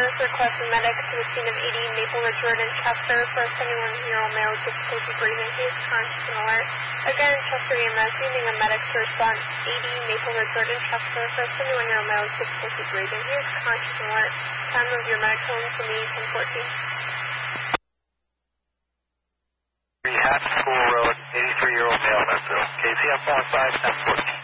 first request a medic to the scene of 80 Maple Ridge Road in Chester for a 71-year-old male with difficulty breathing. He is conscious and alert. Again, Chester EMS needing a medic to respond 80 Maple Ridge Road in Chester for a 71-year-old male with difficulty breathing. He is conscious and alert. Time of your medic home to me, 1014. Rehab School Road, 83-year-old male, that's KZF 15, 1014.